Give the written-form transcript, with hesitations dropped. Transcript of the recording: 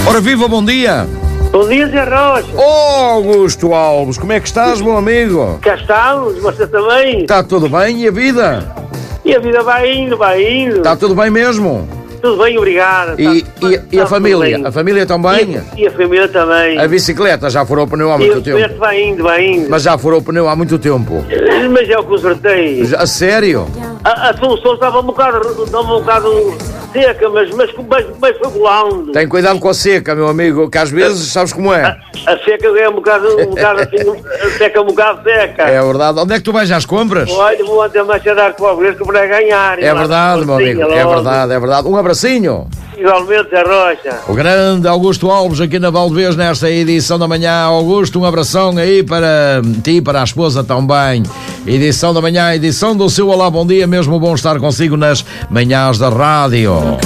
Ora viva, bom dia! Bom dia, Zé Rocha. Oh, Augusto Alves, como é que estás, meu amigo? Cá estamos, você também? Está tudo bem e a vida? E a vida vai indo. Está tudo bem mesmo? Tudo bem, obrigado. E a família? A família também? E a família também. A bicicleta já furou o pneu há muito tempo. Vai indo. Mas já furou o pneu há muito tempo. Mas é o que consertei. A sério? A solução estava um bocado seca, mas foi volando. Tem cuidado com a seca, meu amigo, que às vezes sabes como é. A seca é um bocado assim, seca um bocado seca. É verdade. Onde é que tu vais às compras? Olha, vou até mais dar com o que para ganhar. É verdade, meu amigo, é verdade. Um abracinho. Igualmente, Zé Rocha. O grande Augusto Alves aqui na Valdevez nesta edição da manhã. Augusto, um abração aí para ti e para a esposa também. Edição da manhã, edição do seu Olá, bom dia, mesmo bom estar consigo nas manhãs da rádio.